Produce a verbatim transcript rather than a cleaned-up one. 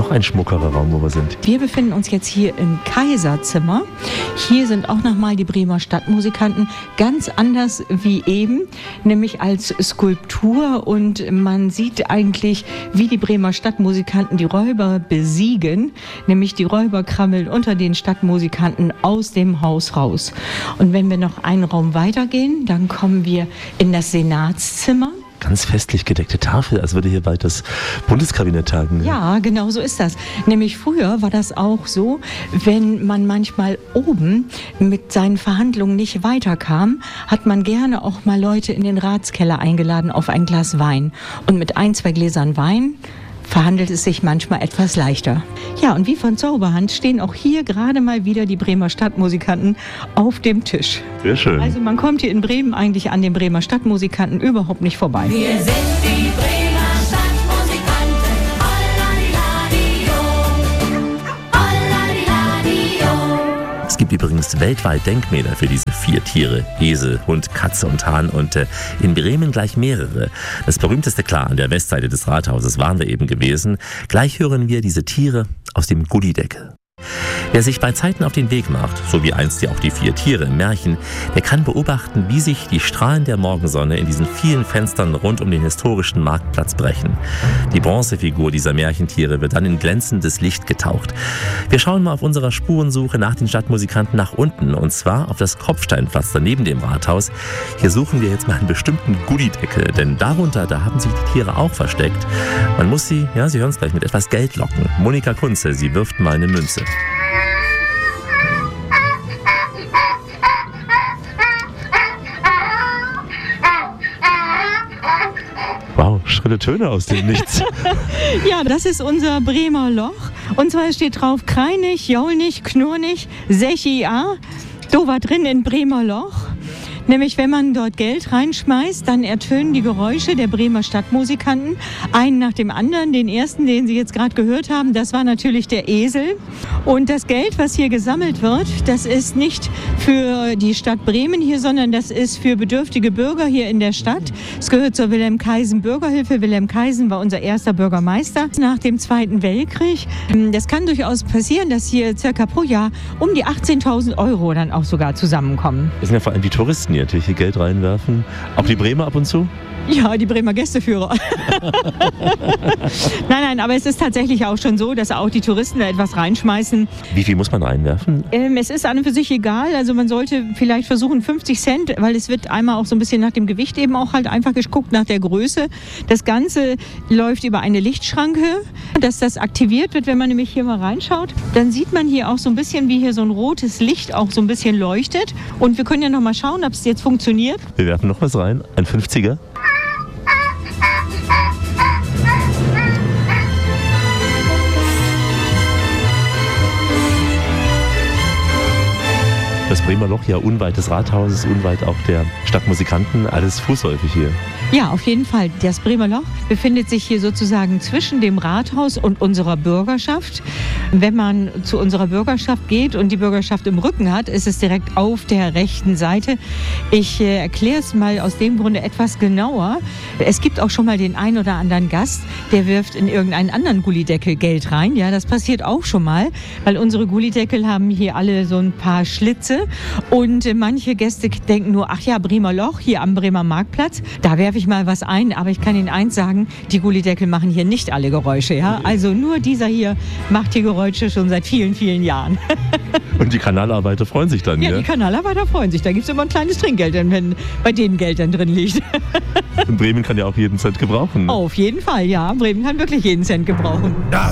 noch ein schmuckerer Raum, wo wir sind. Wir befinden uns jetzt hier im Kaiserzimmer. Hier sind auch nochmal die Bremer Stadtmusikanten, ganz anders wie eben, nämlich als Skulptur. Und man sieht eigentlich, wie die Bremer Stadtmusikanten die Räuber besiegen, nämlich die Räuber krammeln unter den Stadtmusikanten aus dem Haus raus. Und wenn wir noch einen Raum weitergehen, dann kommen wir in das Senatszimmer. Ganz festlich gedeckte Tafel, als würde hier bald das Bundeskabinett tagen. Ja, genau so ist das. Nämlich früher war das auch so, wenn man manchmal oben mit seinen Verhandlungen nicht weiterkam, hat man gerne auch mal Leute in den Ratskeller eingeladen auf ein Glas Wein. Und mit ein, zwei Gläsern Wein verhandelt es sich manchmal etwas leichter. Ja, und wie von Zauberhand stehen auch hier gerade mal wieder die Bremer Stadtmusikanten auf dem Tisch. Sehr schön. Also man kommt hier in Bremen eigentlich an den Bremer Stadtmusikanten überhaupt nicht vorbei. Wir sind die Bremer Stadtmusikanten. Olladiladio, Olladiladio. Es gibt übrigens weltweit Denkmäler für diese vier Tiere. Esel, Hund, Katze und Hahn und äh, in Bremen gleich mehrere. Das berühmteste, klar, an der Westseite des Rathauses waren wir eben gewesen. Gleich hören wir diese Tiere aus dem Gullideckel. Wer sich bei Zeiten auf den Weg macht, so wie einst ja auch die vier Tiere im Märchen, der kann beobachten, wie sich die Strahlen der Morgensonne in diesen vielen Fenstern rund um den historischen Marktplatz brechen. Die Bronzefigur dieser Märchentiere wird dann in glänzendes Licht getaucht. Wir schauen mal auf unserer Spurensuche nach den Stadtmusikanten nach unten, und zwar auf das Kopfsteinpflaster neben dem Rathaus. Hier suchen wir jetzt mal einen bestimmten Gullideckel, denn darunter, da haben sich die Tiere auch versteckt. Man muss sie, ja, Sie hören es gleich, mit etwas Geld locken. Monika Kunze, sie wirft mal eine Münze. Wow, schrille Töne aus dem Nichts. Ja, das ist unser Bremer Loch. Und zwar steht drauf Kreinig, Jaulnig, Knurnig, Sechia. Do war drin in Bremer Loch. Nämlich, wenn man dort Geld reinschmeißt, dann ertönen die Geräusche der Bremer Stadtmusikanten, einen nach dem anderen. Den ersten, den Sie jetzt gerade gehört haben, das war natürlich der Esel. Und das Geld, was hier gesammelt wird, das ist nicht für die Stadt Bremen hier, sondern das ist für bedürftige Bürger hier in der Stadt. Es gehört zur Wilhelm-Kaisen-Bürgerhilfe. Wilhelm Kaisen war unser erster Bürgermeister nach dem Zweiten Weltkrieg. Das kann durchaus passieren, dass hier circa pro Jahr um die achtzehntausend Euro dann auch sogar zusammenkommen. Das sind ja vor allem die Touristen, die natürlich hier Geld reinwerfen. Auch die Bremer ab und zu? Ja, die Bremer Gästeführer. Nein, nein, aber es ist tatsächlich auch schon so, dass auch die Touristen da etwas reinschmeißen. Wie viel muss man reinwerfen? Ähm, es ist an und für sich egal. Also man sollte vielleicht versuchen fünfzig Cent, weil es wird einmal auch so ein bisschen nach dem Gewicht eben auch halt einfach geguckt, nach der Größe. Das Ganze läuft über eine Lichtschranke, dass das aktiviert wird. Wenn man nämlich hier mal reinschaut, dann sieht man hier auch so ein bisschen, wie hier so ein rotes Licht auch so ein bisschen leuchtet. Und wir können ja noch mal schauen, ob es jetzt funktioniert. Wir werfen noch was rein. Ein fünfziger. Das Bremer Loch ja unweit des Rathauses, unweit auch der Stadtmusikanten, alles fußläufig hier. Ja, auf jeden Fall. Das Bremer Loch befindet sich hier sozusagen zwischen dem Rathaus und unserer Bürgerschaft. Wenn man zu unserer Bürgerschaft geht und die Bürgerschaft im Rücken hat, ist es direkt auf der rechten Seite. Ich äh, erkläre es mal aus dem Grunde etwas genauer. Es gibt auch schon mal den einen oder anderen Gast, der wirft in irgendeinen anderen Gullideckel Geld rein. Ja, das passiert auch schon mal, weil unsere Gullideckel haben hier alle so ein paar Schlitze. Und äh, manche Gäste denken nur, ach ja, Bremer Loch, hier am Bremer Marktplatz, da werfe ich mal was ein. Aber ich kann Ihnen eins sagen, die Gullideckel machen hier nicht alle Geräusche. Ja? Also nur dieser hier macht die Geräusche schon seit vielen, vielen Jahren. Und die Kanalarbeiter freuen sich dann, ja? Ja, die Kanalarbeiter freuen sich. Da gibt es immer ein kleines Trinkgeld, wenn bei denen Geld dann drin liegt. Und Bremen kann ja auch jeden Cent gebrauchen. Ne? Auf jeden Fall, ja. Bremen kann wirklich jeden Cent gebrauchen. Das